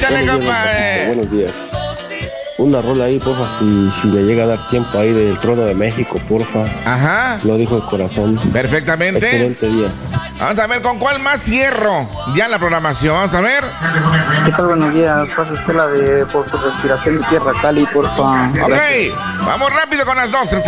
Échale, compadre. Buenos días. Una rola ahí, porfa, si le llega a dar tiempo ahí del Trono de México, porfa. Ajá. Lo dijo el corazón. Perfectamente. Excelente día. Vamos a ver con cuál más cierro ya la programación. Vamos a ver. ¿Qué tal? Buenos días. Pasa usted la de Por tu respiración de tierra Cali, porfa. Ok, vamos rápido con las dos.